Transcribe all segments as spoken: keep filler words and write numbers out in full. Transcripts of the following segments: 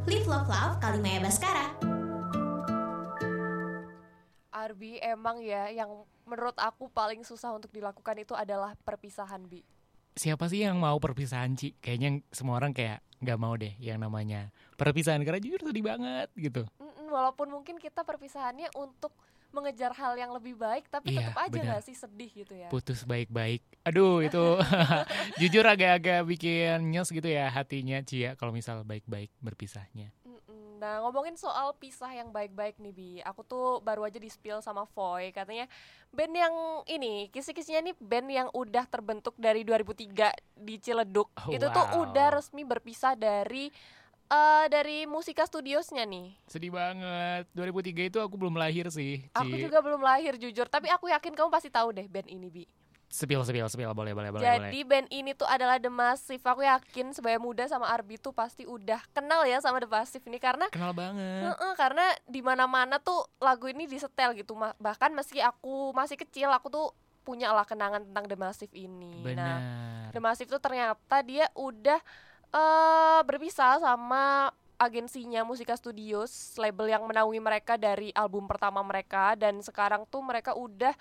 Live Love Love Kalimaya Baskara. Arbi, emang ya yang menurut aku paling susah untuk dilakukan itu adalah perpisahan, Bi. Siapa sih yang mau perpisahan, Ci? Kayaknya semua orang kayak gak mau deh yang namanya perpisahan, karena jujur sedih banget gitu. Mm-mm, walaupun mungkin kita perpisahannya untuk mengejar hal yang lebih baik, tapi Iya, tetap aja benar. gak sih sedih gitu ya. Putus baik-baik. Aduh, itu jujur agak-agak bikin nyes gitu ya hatinya, Cia, kalau misal baik-baik berpisahnya. Mm-mm. Nah, ngomongin soal pisah yang baik-baik nih, Bi, aku tuh baru aja di-spill sama Foy. Katanya band yang ini, kisi-kisinya nih band yang udah terbentuk dari dua ribu tiga di Ciledug. Oh, Itu tuh wow. udah resmi berpisah dari eh, dari Musika Studiosnya nih. Sedih banget. dua ribu tiga itu aku belum lahir sih, Ci. Aku juga belum lahir jujur, tapi aku yakin kamu pasti tahu deh band ini, Bi. Sepil, sepil, sepil. Boleh, boleh, boleh. Jadi band ini tuh adalah The Massive. Aku yakin Sebaya Muda sama Arbi tuh pasti udah kenal ya sama The Massive ini, karena Kenal banget. Heeh, karena di mana-mana tuh lagu ini disetel gitu. Ma- Bahkan meski aku masih kecil, aku tuh punya lah kenangan tentang The Massive ini. Nah, Benar. The Massive tuh ternyata dia udah eh berpisah sama agensinya Musika Studios, label yang menaungi mereka dari album pertama mereka, dan sekarang tuh mereka udah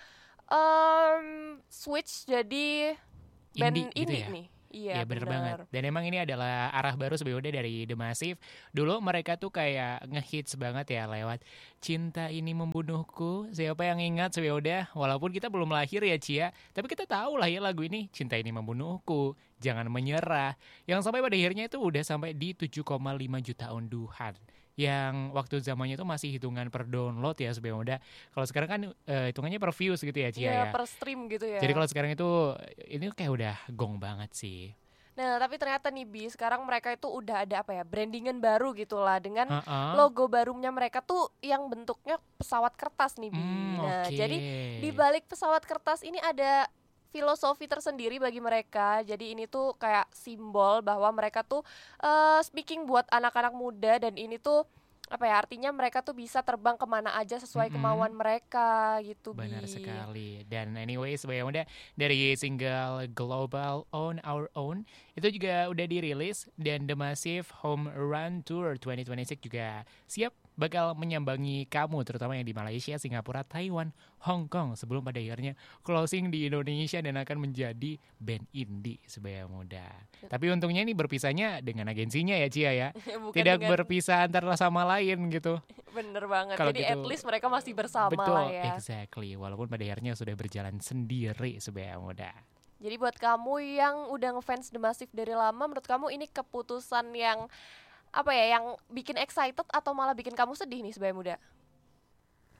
um, switch jadi band Indie gitu ini ya? nih. Iya, Iya, bener banget. Dan emang ini adalah arah baru sebelumnya dari The Massive. Dulu mereka tuh kayak ngehits banget ya lewat Cinta Ini Membunuhku. Siapa yang ingat sebelumnya? Walaupun kita belum lahir ya, Cia, tapi kita tahu lah ya lagu ini, Cinta Ini Membunuhku, Jangan Menyerah, yang sampai pada akhirnya itu udah sampai di tujuh koma lima juta unduhan. Yang waktu zamannya itu masih hitungan per download ya sebelumnya. Kalau sekarang kan eh, hitungannya per views gitu ya, Cia Iya, ya. per stream gitu ya. Jadi kalau sekarang itu ini kayak udah gong banget sih. Nah, tapi ternyata nih Bi, sekarang mereka itu udah ada apa ya, brandingan baru gitu lah, dengan Uh-uh. logo barunya mereka tuh yang bentuknya pesawat kertas nih Bi. Hmm, Nah, oke. jadi di balik pesawat kertas ini ada filosofi tersendiri bagi mereka. Jadi ini tuh kayak simbol bahwa mereka tuh uh, speaking buat anak-anak muda, dan ini tuh apa ya, artinya mereka tuh bisa terbang kemana aja sesuai Mm-mm. kemauan mereka gitu, Bi. Benar sekali. Dan anyway, sebelumnya dari single Global On Our Own itu juga udah dirilis, dan The Massive Home Run Tour dua ribu dua puluh enam juga siap bakal menyambangi kamu, terutama yang di Malaysia, Singapura, Taiwan, Hong Kong, sebelum pada akhirnya closing di Indonesia dan akan menjadi band indie Sebaya Muda. Tapi untungnya ini berpisahnya dengan agensinya ya, Cia ya. Bukan Tidak dengan- berpisah antara sama lain gitu. Bener banget. Kalau Jadi gitu- at least mereka masih bersama Betul, lah ya. exactly. Walaupun pada akhirnya sudah berjalan sendiri Sebaya Muda. Jadi buat kamu yang udah ngefans The Massive dari lama, menurut kamu ini keputusan yang apa ya, yang bikin excited atau malah bikin kamu sedih nih Sebaya Muda?